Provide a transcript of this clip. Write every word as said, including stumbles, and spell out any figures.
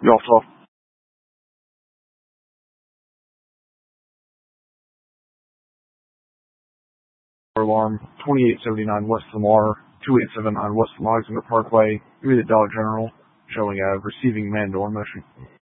Y'all talk. Alarm twenty-eight seventy-nine West Lamar, two eight seven nine West Alexander Parkway, immediate Dollar General, showing a receiving man door motion.